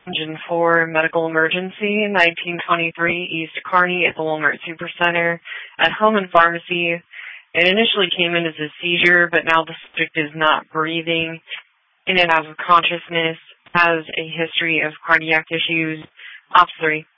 Engine 4 medical emergency, 1923, East Kearney at the Walmart Supercenter, at home and pharmacy. It initially came in as a seizure, but now the subject is not breathing, in and out of consciousness, has a history of cardiac issues. Op 3.